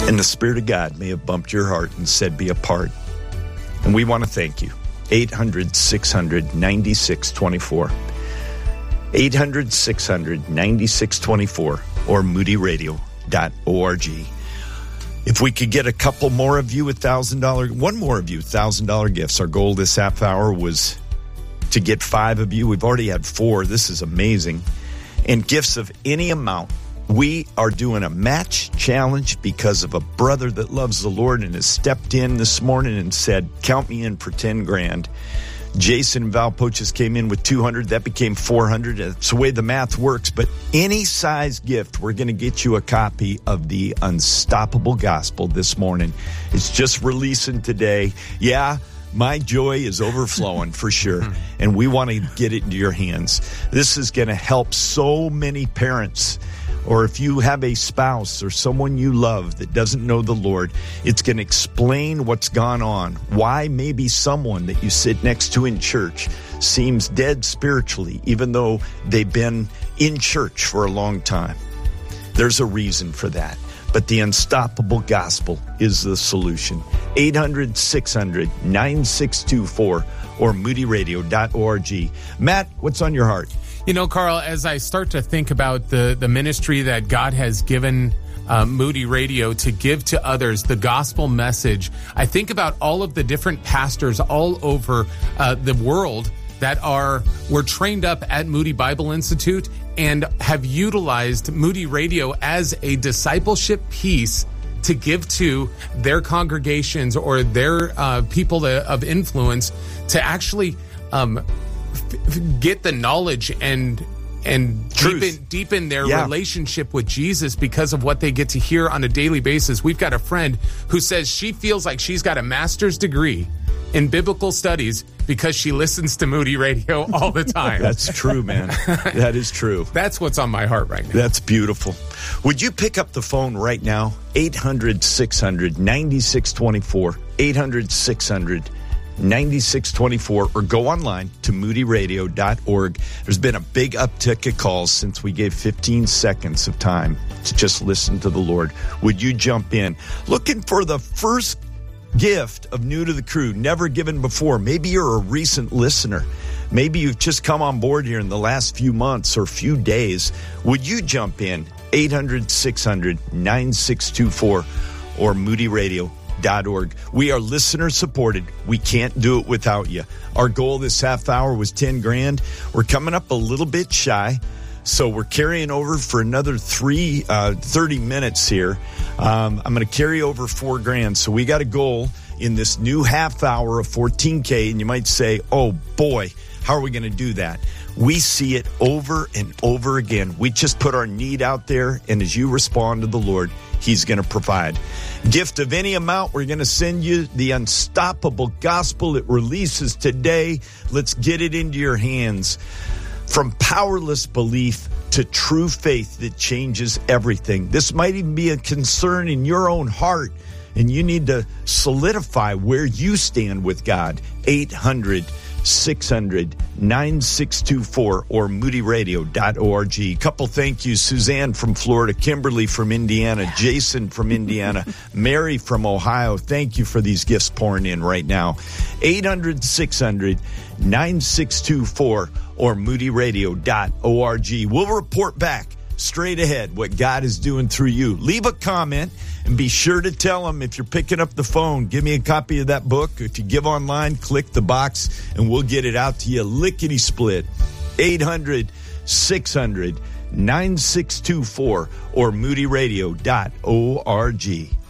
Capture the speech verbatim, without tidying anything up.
And the Spirit of God may have bumped your heart and said, be a part. And we want to thank you. eight hundred, six hundred, ninety-six twenty-four. eight hundred, six hundred, ninety-six twenty-four or moody radio dot org. If we could get a couple more of you, one thousand dollars, one more of you, one thousand dollars gifts. Our goal this half hour was to get five of you. We've already had four. This is amazing. And gifts of any amount. We are doing a match challenge because of a brother that loves the Lord and has stepped in this morning and said, count me in for ten grand. Jason and Val Poches came in with two hundred. That became four hundred. That's the way the math works. But any size gift, we're going to get you a copy of the Unstoppable Gospel this morning. It's just releasing today. Yeah, my joy is overflowing for sure. And we want to get it into your hands. This is going to help so many parents. Or if you have a spouse or someone you love that doesn't know the Lord, it's going to explain what's gone on. Why maybe someone that you sit next to in church seems dead spiritually, even though they've been in church for a long time. There's a reason for that. But the Unstoppable Gospel is the solution. eight hundred, six hundred, nine six two four or moody radio dot org. Matt, what's on your heart? You know, Carl, as I start to think about the, the ministry that God has given uh, Moody Radio to give to others, the gospel message, I think about all of the different pastors all over uh, the world that are were trained up at Moody Bible Institute and have utilized Moody Radio as a discipleship piece to give to their congregations or their uh, people of influence to actually um get the knowledge and and deepen, deepen their yeah. relationship with Jesus because of what they get to hear on a daily basis. We've got a friend who says she feels like she's got a master's degree in biblical studies because she listens to Moody Radio all the time. That's true, man. That is true. That's what's on my heart right now. That's beautiful. Would you pick up the phone right now? eight hundred, six hundred, ninety-six twenty-four. eight hundred, six hundred, ninety-six twenty-four or go online to moody radio dot org. There's been a big uptick of calls since we gave fifteen seconds of time to just listen to the Lord. Would you jump in? Looking for the first gift of New to the Crew, never given before. Maybe you're a recent listener. Maybe you've just come on board here in the last few months or few days. Would you jump in? eight hundred, six hundred, nine six two four or moody radio dot org. We are listener supported. We can't do it without you. Our goal this half hour was ten grand. We're coming up a little bit shy, so we're carrying over for another three, uh, thirty minutes here. Um, I'm going to carry over four grand. So we got a goal in this new half hour of fourteen K. And you might say, oh boy, how are we going to do that? We see it over and over again. We just put our need out there, and as you respond to the Lord, He's going to provide. Gift of any amount, we're going to send you the Unstoppable Gospel. It releases today. Let's get it into your hands. From powerless belief to true faith that changes everything. This might even be a concern in your own heart, and you need to solidify where you stand with God. eight hundred, six hundred, nine six two four or moody radio dot org. Couple thank yous. Suzanne from Florida, Kimberly from Indiana, Jason from Indiana, Mary from Ohio. Thank you for these gifts pouring in right now. eight hundred, six hundred, nine six two four or moody radio dot org. We'll report back straight ahead what God is doing through you. Leave a comment and be sure to tell them if you're picking up the phone, give me a copy of that book. If you give online, click the box and we'll get it out to you lickety split. eight hundred, six hundred, nine six two four or moody radio dot org.